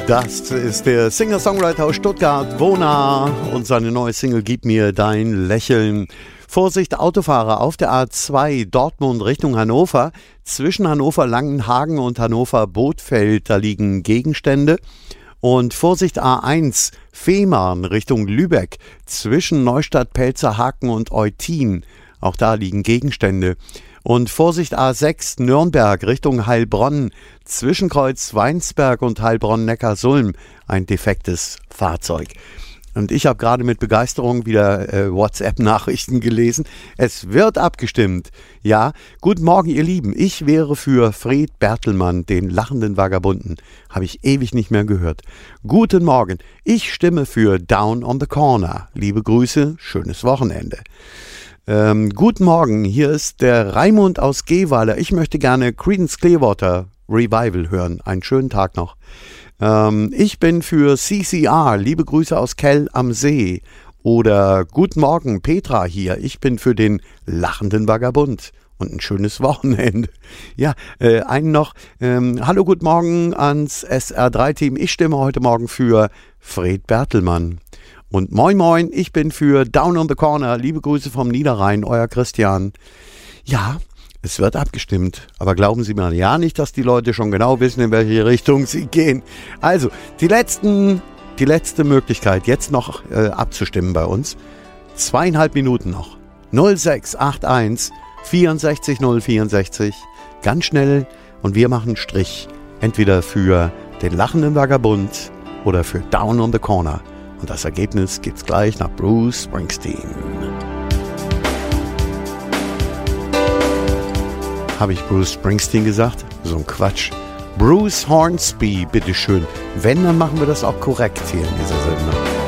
Das ist der Singer-Songwriter aus Stuttgart, Wona, und seine neue Single Gib mir dein Lächeln. Vorsicht, Autofahrer auf der A2 Dortmund Richtung Hannover. Zwischen Hannover-Langenhagen und Hannover-Bothfeld, da liegen Gegenstände. Und Vorsicht, A1 Fehmarn Richtung Lübeck. Zwischen Neustadt-Pelzerhaken und Eutin, auch da liegen Gegenstände. Und Vorsicht, A6 Nürnberg Richtung Heilbronn, zwischen Kreuz Weinsberg und Heilbronn-Neckarsulm ein defektes Fahrzeug. Und ich habe gerade mit Begeisterung wieder WhatsApp-Nachrichten gelesen. Es wird abgestimmt. Ja, guten Morgen, ihr Lieben. Ich wäre für Fred Bertelmann, den lachenden Vagabunden. Habe ich ewig nicht mehr gehört. Guten Morgen. Ich stimme für Down on the Corner. Liebe Grüße, schönes Wochenende. Guten Morgen, hier ist der Raimund aus Gehweiler. Ich möchte gerne Creedence Clearwater Revival hören. Einen schönen Tag noch. Ich bin für CCR. Liebe Grüße aus Kell am See. Oder guten Morgen, Petra hier. Ich bin für den lachenden Vagabund. Und ein schönes Wochenende. Ja, einen noch. Hallo, guten Morgen ans SR3-Team. Ich stimme heute Morgen für Fred Bertelmann. Und moin moin, ich bin für Down on the Corner. Liebe Grüße vom Niederrhein, euer Christian. Ja, es wird abgestimmt. Aber glauben Sie mir ja nicht, dass die Leute schon genau wissen, in welche Richtung sie gehen. Also, die letzte Möglichkeit, jetzt noch abzustimmen bei uns. 2,5 Minuten noch. 0681 64 064. Ganz schnell. Und wir machen Strich. Entweder für den lachenden Vagabund oder für Down on the Corner. Und das Ergebnis gibt's gleich nach Bruce Springsteen. Habe ich Bruce Springsteen gesagt? So ein Quatsch. Bruce Hornsby, bitteschön. Wenn, dann machen wir das auch korrekt hier in dieser Sendung.